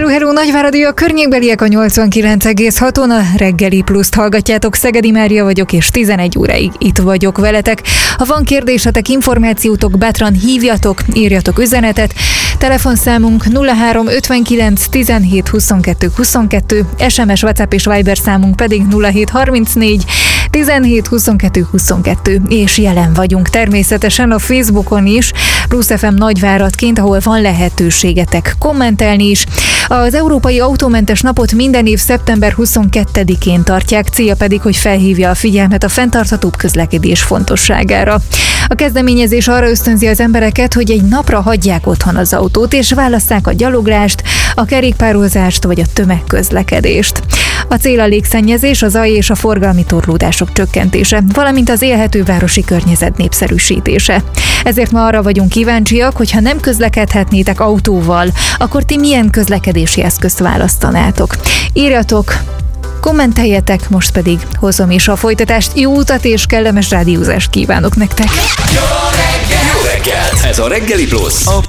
Hello, Nagyváradi, a környékbeliek a 89,6-on, a Reggeli Pluszt hallgatjátok, Szegedi Mária vagyok, és 11 óráig itt vagyok veletek. Ha van kérdésetek, információtok, bátran hívjatok, írjatok üzenetet. Telefonszámunk 03 59 17 22 22, SMS, WhatsApp és Viber számunk pedig 07 34 17 22 22, és jelen vagyunk természetesen a Facebookon is, Plusz FM Nagyváradként, ahol van lehetőségetek kommentelni is. Az Európai Autómentes Napot minden év szeptember 22-én tartják, célja pedig, hogy felhívja a figyelmet a fenntarthatóbb közlekedés fontosságára. A kezdeményezés arra ösztönzi az embereket, hogy egy napra hagyják otthon az autót, és válasszák a gyaloglást, a kerékpározást vagy a tömegközlekedést. A cél a légszennyezés, a zaj és a forgalmi torlódások csökkentése, valamint az élhető városi környezet népszerűsítése. Ezért ma arra vagyunk kíváncsiak, hogy ha nem közlekedhetnétek autóval, akkor ti milyen közlekedési eszközt választanátok? Írjatok, kommenteljetek, most pedig hozom is a folytatást. Jó utat és kellemes rádiózást kívánok nektek! Jó reggel! Ez a Reggeli Plusz.